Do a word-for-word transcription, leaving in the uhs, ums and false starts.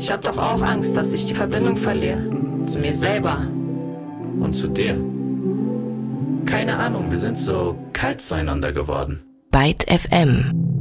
Ich hab doch auch Angst, dass ich die Verbindung verliere. Zu mir selber. Und zu dir. Keine Ahnung, wir sind so kalt zueinander geworden. Byte F M